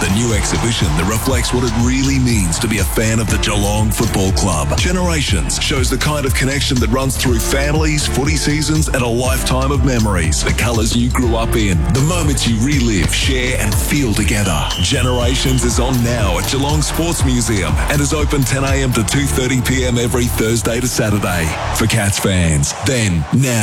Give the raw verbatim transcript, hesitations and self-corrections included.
a new exhibition that reflects what it really means to be a fan of the Geelong Football Club. Generations shows the kind of connection that runs through families, footy seasons, and a lifetime of memories. The colours you grew up in, the moments you relive, share, and feel together. Generations is on now at Geelong Sports Museum and is open ten a m to two thirty p m every Thursday to Saturday. For Cats fans, then, now.